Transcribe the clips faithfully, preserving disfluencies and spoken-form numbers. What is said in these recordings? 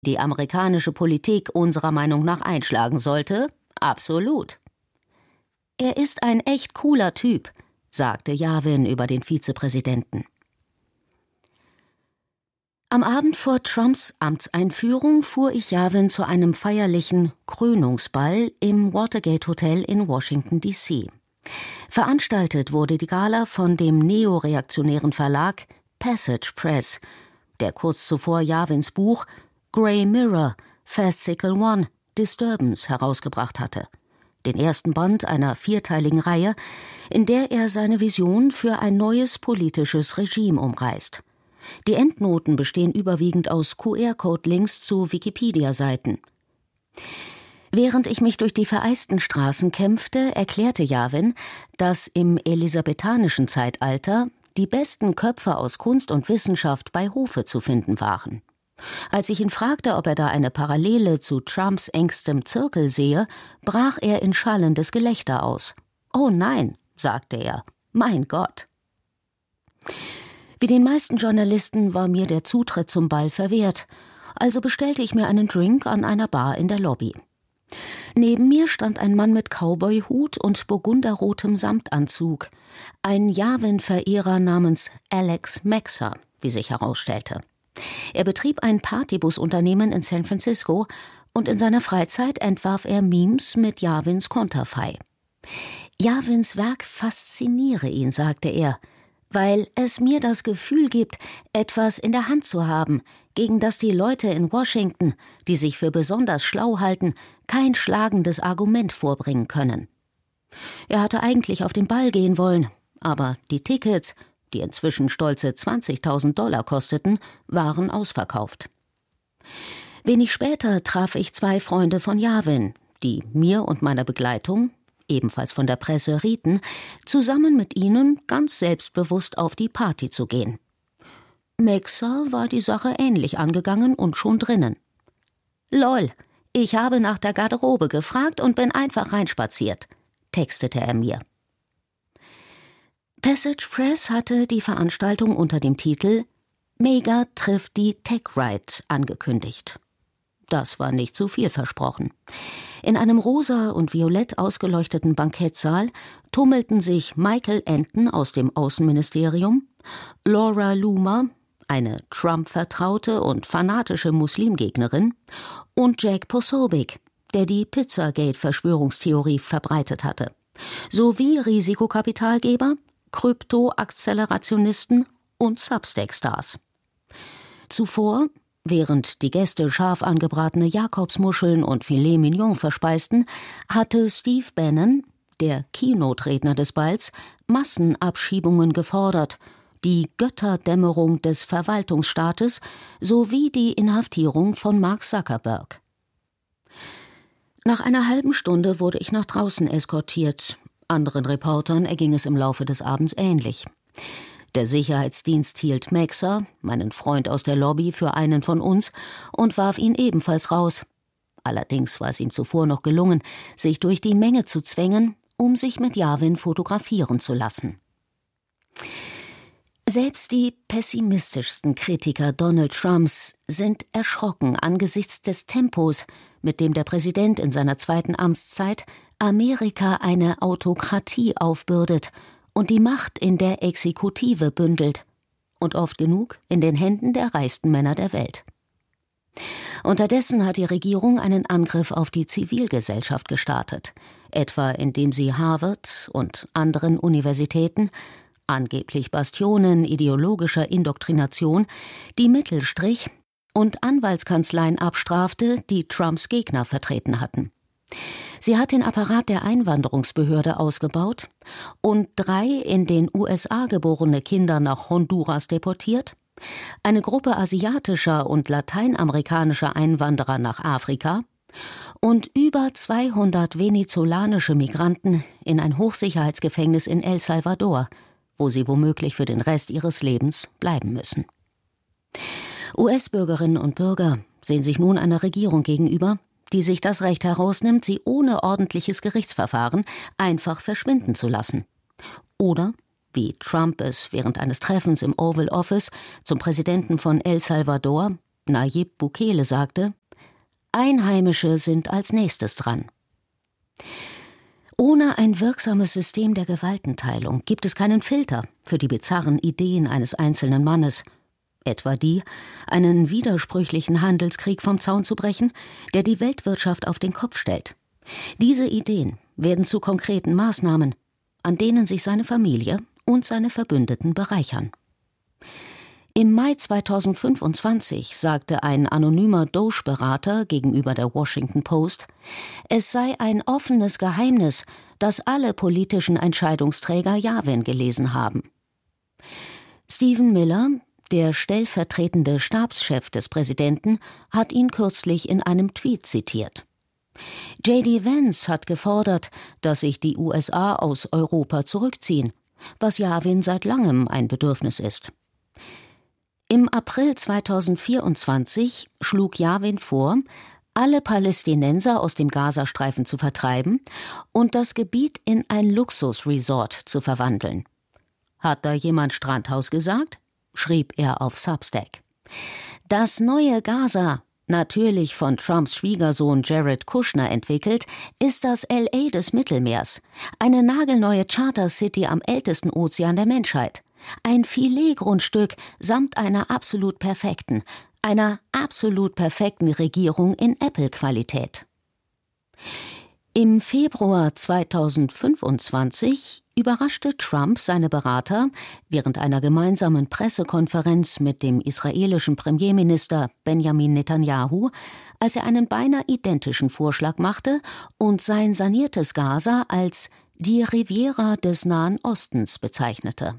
die amerikanische Politik unserer Meinung nach einschlagen sollte? Absolut. Er ist ein echt cooler Typ, sagte Yavin über den Vizepräsidenten. Am Abend vor Trumps Amtseinführung fuhr ich Yavin zu einem feierlichen Krönungsball im Watergate Hotel in Washington D C Veranstaltet wurde die Gala von dem neoreaktionären Verlag Passage Press, der kurz zuvor Yavins Buch Grey Mirror, Fascicle One, Disturbance herausgebracht hatte, den ersten Band einer vierteiligen Reihe, in der er seine Vision für ein neues politisches Regime umreißt. Die Endnoten bestehen überwiegend aus Q R-Code-Links zu Wikipedia-Seiten. Während ich mich durch die vereisten Straßen kämpfte, erklärte Yavin, dass im elisabethanischen Zeitalter die besten Köpfe aus Kunst und Wissenschaft bei Hofe zu finden waren. Als ich ihn fragte, ob er da eine Parallele zu Trumps engstem Zirkel sehe, brach er in schallendes Gelächter aus. »Oh nein«, sagte er, »mein Gott.« Wie den meisten Journalisten war mir der Zutritt zum Ball verwehrt, also bestellte ich mir einen Drink an einer Bar in der Lobby. Neben mir stand ein Mann mit Cowboyhut und burgunderrotem Samtanzug, ein Yavin-Verehrer namens Alex Maxer, wie sich herausstellte. Er betrieb ein Partybusunternehmen in San Francisco und in seiner Freizeit entwarf er Memes mit Yavins Konterfei. Yavins Werk fasziniere ihn, sagte er, weil es mir das Gefühl gibt, etwas in der Hand zu haben, gegen das die Leute in Washington, die sich für besonders schlau halten, kein schlagendes Argument vorbringen können. Er hatte eigentlich auf den Ball gehen wollen, aber die Tickets, die inzwischen stolze zwanzigtausend Dollar kosteten, waren ausverkauft. Wenig später traf ich zwei Freunde von Yavin, die mir und meiner Begleitung, ebenfalls von der Presse, rieten, zusammen mit ihnen ganz selbstbewusst auf die Party zu gehen. Maxer war die Sache ähnlich angegangen und schon drinnen. »Lol, ich habe nach der Garderobe gefragt und bin einfach reinspaziert«, textete er mir. Passage Press hatte die Veranstaltung unter dem Titel »Mega trifft die Tech-Right« angekündigt. Das war nicht zu viel versprochen. In einem rosa und violett ausgeleuchteten Bankettsaal tummelten sich Michael Anton aus dem Außenministerium, Laura Loomer, eine Trump-Vertraute und fanatische Muslimgegnerin, und Jack Posobiec, der die Pizzagate-Verschwörungstheorie verbreitet hatte, sowie Risikokapitalgeber, Krypto-Akzelerationisten und Substack-Stars. Zuvor, während die Gäste scharf angebratene Jakobsmuscheln und Filet Mignon verspeisten, hatte Steve Bannon, der Keynote-Redner des Balls, Massenabschiebungen gefordert, die Götterdämmerung des Verwaltungsstaates sowie die Inhaftierung von Mark Zuckerberg. Nach einer halben Stunde wurde ich nach draußen eskortiert. Anderen Reportern erging es im Laufe des Abends ähnlich. Der Sicherheitsdienst hielt Maxer, meinen Freund aus der Lobby, für einen von uns und warf ihn ebenfalls raus. Allerdings war es ihm zuvor noch gelungen, sich durch die Menge zu zwängen, um sich mit Yavin fotografieren zu lassen. Selbst die pessimistischsten Kritiker Donald Trumps sind erschrocken angesichts des Tempos, mit dem der Präsident in seiner zweiten Amtszeit Amerika eine Autokratie aufbürdet und die Macht in der Exekutive bündelt und oft genug in den Händen der reichsten Männer der Welt. Unterdessen hat die Regierung einen Angriff auf die Zivilgesellschaft gestartet, etwa indem sie Harvard und anderen Universitäten, angeblich Bastionen ideologischer Indoktrination, die Mittelstrich und Anwaltskanzleien abstrafte, die Trumps Gegner vertreten hatten. Sie hat den Apparat der Einwanderungsbehörde ausgebaut und drei in den U S A geborene Kinder nach Honduras deportiert, eine Gruppe asiatischer und lateinamerikanischer Einwanderer nach Afrika und über zweihundert venezolanische Migranten in ein Hochsicherheitsgefängnis in El Salvador, wo sie womöglich für den Rest ihres Lebens bleiben müssen. U S-Bürgerinnen und Bürger sehen sich nun einer Regierung gegenüber, die sich das Recht herausnimmt, sie ohne ordentliches Gerichtsverfahren einfach verschwinden zu lassen. Oder, wie Trump es während eines Treffens im Oval Office zum Präsidenten von El Salvador, Nayib Bukele, sagte: Einheimische sind als nächstes dran. Ohne ein wirksames System der Gewaltenteilung gibt es keinen Filter für die bizarren Ideen eines einzelnen Mannes, etwa die, einen widersprüchlichen Handelskrieg vom Zaun zu brechen, der die Weltwirtschaft auf den Kopf stellt. Diese Ideen werden zu konkreten Maßnahmen, an denen sich seine Familie und seine Verbündeten bereichern. Im Mai zweitausendfünfundzwanzig sagte ein anonymer Doge-Berater gegenüber der Washington Post, es sei ein offenes Geheimnis, dass alle politischen Entscheidungsträger Yavin gelesen haben. Stephen Miller, der stellvertretende Stabschef des Präsidenten, hat ihn kürzlich in einem Tweet zitiert. J D Vance hat gefordert, dass sich die U S A aus Europa zurückziehen, was Yavin seit langem ein Bedürfnis ist. Im April zweitausendvierundzwanzig schlug Yavin vor, alle Palästinenser aus dem Gazastreifen zu vertreiben und das Gebiet in ein Luxusresort zu verwandeln. Hat da jemand Strandhaus gesagt? Schrieb er auf Substack. Das neue Gaza, natürlich von Trumps Schwiegersohn Jared Kushner entwickelt, ist das L A des Mittelmeers, eine nagelneue Charter City am ältesten Ozean der Menschheit. Ein Filetgrundstück samt einer absolut perfekten, einer absolut perfekten Regierung in Apple-Qualität. Im Februar zweitausendfünfundzwanzig überraschte Trump seine Berater während einer gemeinsamen Pressekonferenz mit dem israelischen Premierminister Benjamin Netanyahu, als er einen beinahe identischen Vorschlag machte und sein saniertes Gaza als die Riviera des Nahen Ostens bezeichnete.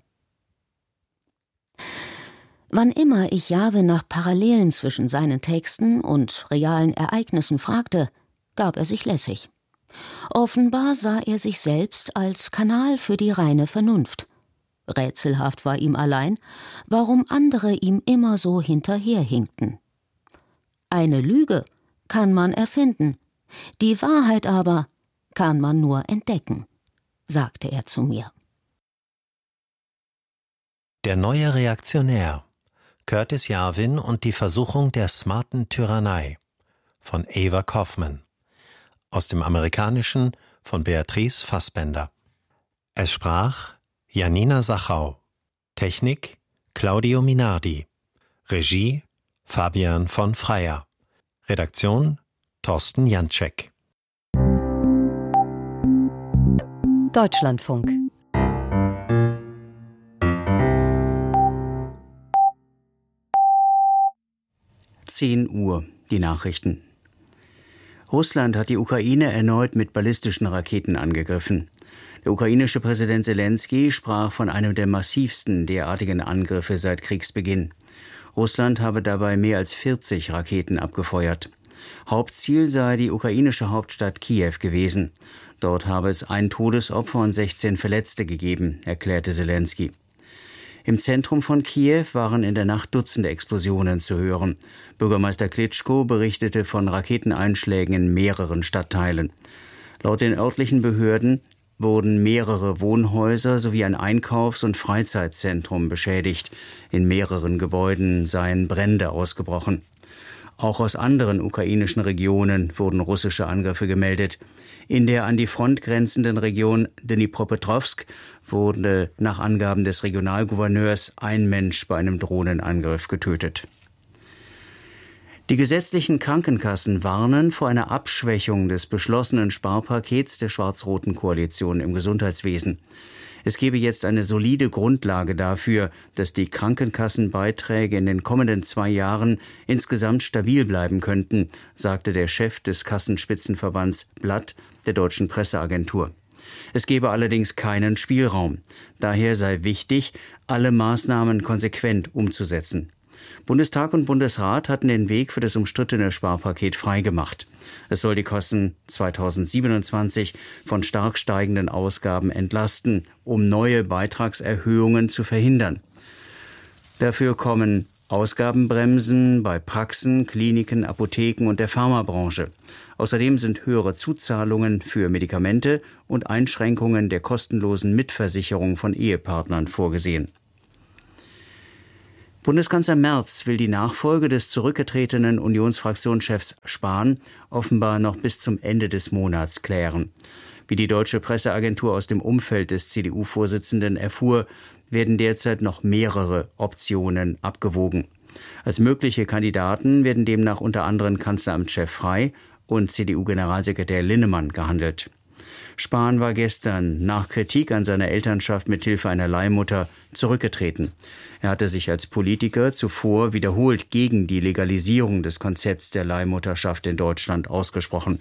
Wann immer ich Yavin nach Parallelen zwischen seinen Texten und realen Ereignissen fragte, gab er sich lässig. Offenbar sah er sich selbst als Kanal für die reine Vernunft. Rätselhaft war ihm allein, warum andere ihm immer so hinterherhinkten. Eine Lüge kann man erfinden, die Wahrheit aber kann man nur entdecken, sagte er zu mir. Der neue Reaktionär, Curtis Yarvin und die Versuchung der smarten Tyrannei von Ava Kaufman. Aus dem Amerikanischen von Beatrice Fassbender. Es sprach Janina Sachau. Technik Claudio Minardi. Regie Fabian von Freyer. Redaktion Thorsten Janczek. Deutschlandfunk. zehn Uhr, die Nachrichten. Russland hat die Ukraine erneut mit ballistischen Raketen angegriffen. Der ukrainische Präsident Selenskyj sprach von einem der massivsten derartigen Angriffe seit Kriegsbeginn. Russland habe dabei mehr als vierzig Raketen abgefeuert. Hauptziel sei die ukrainische Hauptstadt Kiew gewesen. Dort habe es ein Todesopfer und sechzehn Verletzte gegeben, erklärte Selenskyj. Im Zentrum von Kiew waren in der Nacht Dutzende Explosionen zu hören. Bürgermeister Klitschko berichtete von Raketeneinschlägen in mehreren Stadtteilen. Laut den örtlichen Behörden wurden mehrere Wohnhäuser sowie ein Einkaufs- und Freizeitzentrum beschädigt. In mehreren Gebäuden seien Brände ausgebrochen. Auch aus anderen ukrainischen Regionen wurden russische Angriffe gemeldet. In der an die Front grenzenden Region Dnipropetrovsk wurde nach Angaben des Regionalgouverneurs ein Mensch bei einem Drohnenangriff getötet. Die gesetzlichen Krankenkassen warnen vor einer Abschwächung des beschlossenen Sparpakets der schwarz-roten Koalition im Gesundheitswesen. Es gebe jetzt eine solide Grundlage dafür, dass die Krankenkassenbeiträge in den kommenden zwei Jahren insgesamt stabil bleiben könnten, sagte der Chef des Kassenspitzenverbands Blatt der Deutschen Presseagentur. Es gebe allerdings keinen Spielraum. Daher sei wichtig, alle Maßnahmen konsequent umzusetzen. Bundestag und Bundesrat hatten den Weg für das umstrittene Sparpaket freigemacht. Es soll die Kassen zweitausendsiebenundzwanzig von stark steigenden Ausgaben entlasten, um neue Beitragserhöhungen zu verhindern. Dafür kommen Ausgabenbremsen bei Praxen, Kliniken, Apotheken und der Pharmabranche. Außerdem sind höhere Zuzahlungen für Medikamente und Einschränkungen der kostenlosen Mitversicherung von Ehepartnern vorgesehen. Bundeskanzler Merz will die Nachfolge des zurückgetretenen Unionsfraktionschefs Spahn offenbar noch bis zum Ende des Monats klären. Wie die deutsche Presseagentur aus dem Umfeld des C D U-Vorsitzenden erfuhr, werden derzeit noch mehrere Optionen abgewogen. Als mögliche Kandidaten werden demnach unter anderem Kanzleramtschef Frey und C D U-Generalsekretär Linnemann gehandelt. Spahn war gestern nach Kritik an seiner Elternschaft mit Hilfe einer Leihmutter zurückgetreten. Er hatte sich als Politiker zuvor wiederholt gegen die Legalisierung des Konzepts der Leihmutterschaft in Deutschland ausgesprochen.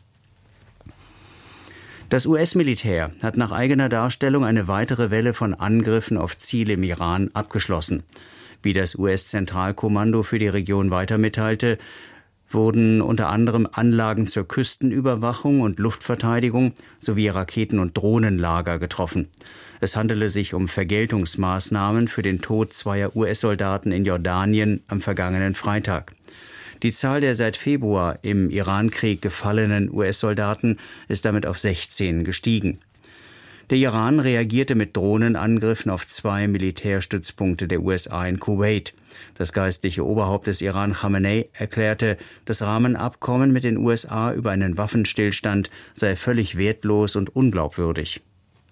Das U S-Militär hat nach eigener Darstellung eine weitere Welle von Angriffen auf Ziele im Iran abgeschlossen. Wie das U S-Zentralkommando für die Region weiter mitteilte, wurden unter anderem Anlagen zur Küstenüberwachung und Luftverteidigung sowie Raketen- und Drohnenlager getroffen. Es handele sich um Vergeltungsmaßnahmen für den Tod zweier U S-Soldaten in Jordanien am vergangenen Freitag. Die Zahl der seit Februar im Irankrieg gefallenen U S-Soldaten ist damit auf sechzehn gestiegen. Der Iran reagierte mit Drohnenangriffen auf zwei Militärstützpunkte der U S A in Kuwait. Das geistliche Oberhaupt des Iran, Khamenei, erklärte, das Rahmenabkommen mit den U S A über einen Waffenstillstand sei völlig wertlos und unglaubwürdig.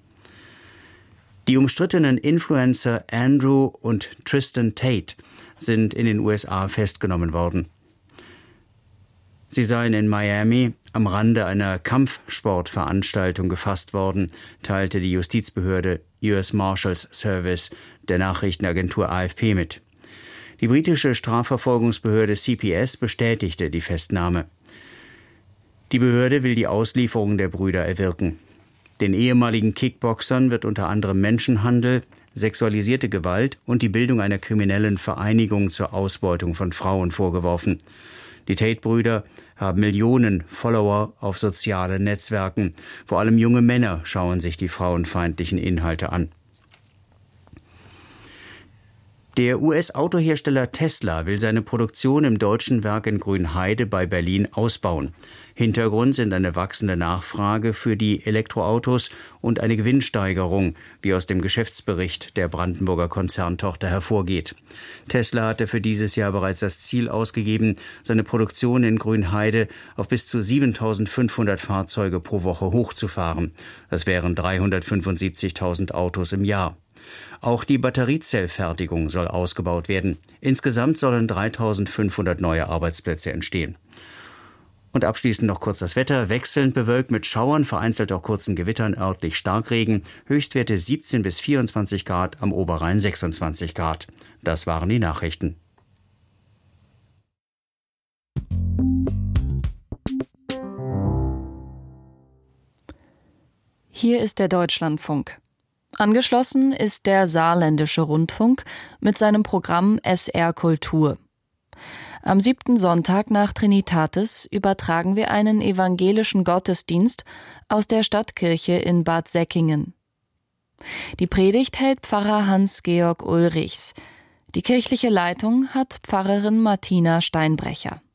Die umstrittenen Influencer Andrew und Tristan Tate sind in den U S A festgenommen worden. Sie seien in Miami am Rande einer Kampfsportveranstaltung gefasst worden, teilte die Justizbehörde U S Marshals Service der Nachrichtenagentur A F P mit. Die britische Strafverfolgungsbehörde C P S bestätigte die Festnahme. Die Behörde will die Auslieferung der Brüder erwirken. Den ehemaligen Kickboxern wird unter anderem Menschenhandel, sexualisierte Gewalt und die Bildung einer kriminellen Vereinigung zur Ausbeutung von Frauen vorgeworfen. Die Tate-Brüder haben Millionen Follower auf sozialen Netzwerken. Vor allem junge Männer schauen sich die frauenfeindlichen Inhalte an. Der U S-Autohersteller Tesla will seine Produktion im deutschen Werk in Grünheide bei Berlin ausbauen. Hintergrund sind eine wachsende Nachfrage für die Elektroautos und eine Gewinnsteigerung, wie aus dem Geschäftsbericht der Brandenburger Konzerntochter hervorgeht. Tesla hatte für dieses Jahr bereits das Ziel ausgegeben, seine Produktion in Grünheide auf bis zu siebentausendfünfhundert Fahrzeuge pro Woche hochzufahren. Das wären dreihundertfünfundsiebzigtausend Autos im Jahr. Auch die Batteriezellfertigung soll ausgebaut werden. Insgesamt sollen dreitausendfünfhundert neue Arbeitsplätze entstehen. Und abschließend noch kurz das Wetter. Wechselnd bewölkt mit Schauern, vereinzelt auch kurzen Gewittern, örtlich Starkregen. Höchstwerte siebzehn bis vierundzwanzig Grad, am Oberrhein sechsundzwanzig Grad. Das waren die Nachrichten. Hier ist der Deutschlandfunk. Angeschlossen ist der Saarländische Rundfunk mit seinem Programm S R Kultur. Am siebten Sonntag nach Trinitatis übertragen wir einen evangelischen Gottesdienst aus der Stadtkirche in Bad Säckingen. Die Predigt hält Pfarrer Hans-Georg Ulrichs. Die kirchliche Leitung hat Pfarrerin Martina Steinbrecher.